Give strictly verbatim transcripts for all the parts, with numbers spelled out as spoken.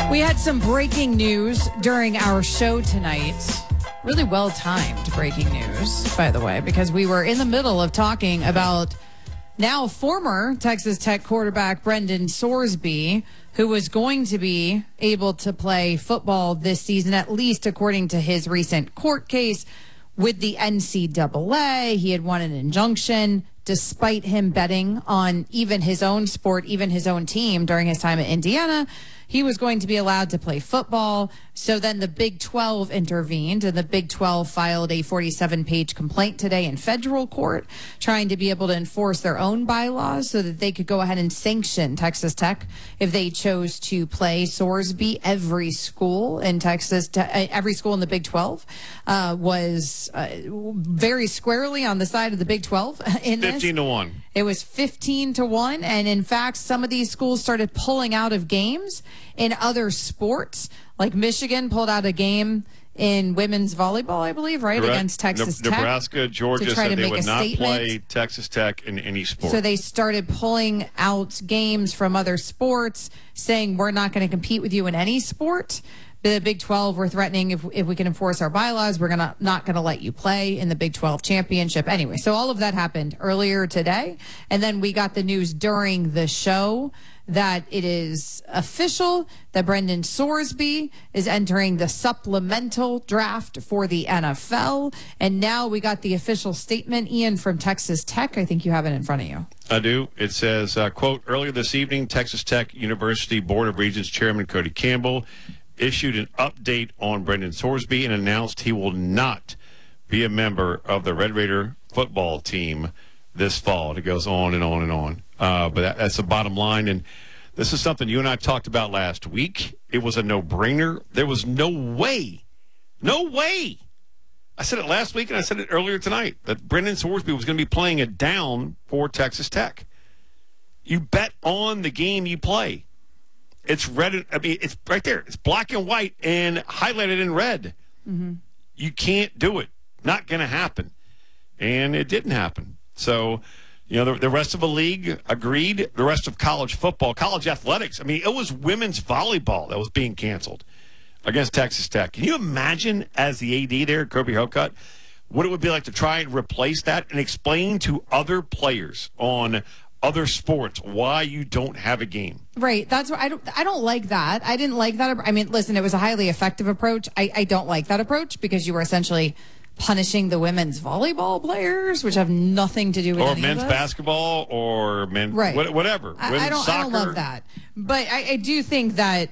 We had some breaking news during our show tonight. Really well-timed breaking news, by the way, because we were in the middle of talking about now former Texas Tech quarterback Brendan Sorsby, who was going to be able to play football this season, at least according to his recent court case with the N C double A. He had won an injunction despite him betting on even his own sport, even his own team during his time at Indiana. He was going to be allowed to play football. So then the Big twelve intervened, and the Big twelve filed a forty-seven page complaint today in federal court, trying to be able to enforce their own bylaws so that they could go ahead and sanction Texas Tech if they chose to play Sorsby. Every school in Texas, every school in the Big twelve uh, was uh, very squarely on the side of the Big twelve in this. fifteen to one. It was fifteen to one. And in fact, some of these schools started pulling out of games in other sports. Like Michigan pulled out a game in women's volleyball, I believe, right? Correct. Against Texas Ne- Tech. Nebraska, Georgia said they would not play Texas Tech in any sport. So they started pulling out games from other sports, saying we're not going to compete with you in any sport. The Big twelve were threatening if if we can enforce our bylaws, we're gonna not going to let you play in the Big twelve championship. Anyway, so all of that happened earlier today. And then we got the news during the show that it is official that Brendan Sorsby is entering the supplemental draft for the N F L. And now we got the official statement, Ian, from Texas Tech. I think you have it in front of you. I do. It says, uh, quote, earlier this evening, Texas Tech University Board of Regents Chairman Cody Campbell issued an update on Brendan Sorsby and announced he will not be a member of the Red Raider football team this fall. It goes on and on and on. Uh, but that, that's the bottom line. And this is something you and I talked about last week. It was a no-brainer. There was no way, no way. I said it last week and I said it earlier tonight that Brendan Sorsby was going to be playing it down for Texas Tech. You bet on the game you play. It's red. I mean, it's right there. It's black and white and highlighted in red. Mm-hmm. You can't do it. Not going to happen. And it didn't happen. So, you know, the, the rest of the league agreed. The rest of college football, college athletics. I mean, it was women's volleyball that was being canceled against Texas Tech. Can you imagine, as the A D there, Kirby Hocutt, what it would be like to try and replace that and explain to other players on other sports why you don't have a game? Right. That's what I don't I don't like that. I didn't like that. I mean, listen, it was a highly effective approach. I, I don't like that approach because you were essentially punishing the women's volleyball players, which have nothing to do with or any men's of this. basketball or men, right. whatever. I, I don't soccer. I don't love that. But I, I do think that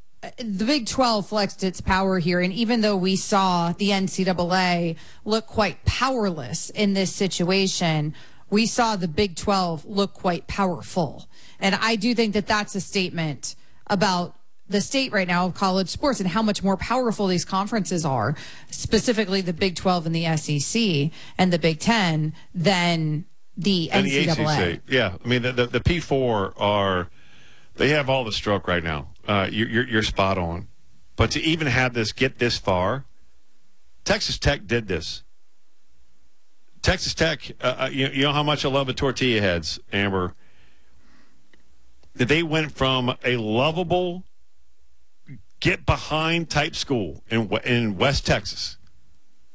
the Big twelve flexed its power here, and even though we saw the N C double A look quite powerless in this situation, we saw the Big twelve look quite powerful. And I do think that that's a statement about the state right now of college sports and how much more powerful these conferences are, specifically the Big twelve and the S E C and the Big ten, than the and N C double A. the A C C. Yeah, I mean, the, the, the P four are, they have all the stroke right now. Uh, you, you're, you're spot on. But to even have this get this far, Texas Tech did this. Texas Tech, uh, you, you know how much I love the tortilla heads, Amber. They went from a lovable, get-behind type school in in West Texas